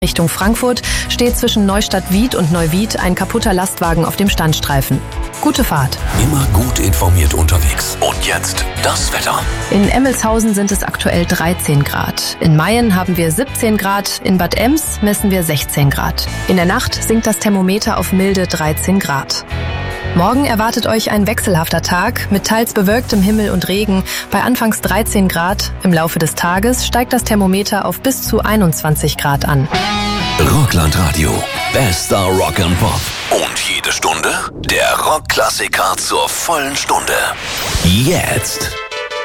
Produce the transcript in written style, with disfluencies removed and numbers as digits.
Richtung Frankfurt steht zwischen Neustadt-Wied und Neuwied ein kaputter Lastwagen auf dem Standstreifen. Gute Fahrt. Immer gut informiert unterwegs. Und jetzt das Wetter. In Emmelshausen sind es aktuell 13 Grad. In Mayen haben wir 17 Grad. In Bad Ems messen wir 16 Grad. In der Nacht sinkt das Thermometer auf milde 13 Grad. Morgen erwartet euch ein wechselhafter Tag mit teils bewölktem Himmel und Regen bei anfangs 13 Grad. Im Laufe des Tages steigt das Thermometer auf bis zu 21 Grad an. Rockland-Radio. Bester Rock and Pop. Und jede Stunde der Rockklassiker zur vollen Stunde. Jetzt